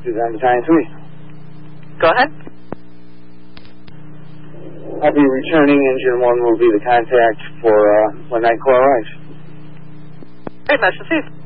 Design Battalion 3. Go ahead. I'll be returning. Engine 1 will be the contact for one night core rise. Great, Master Chief.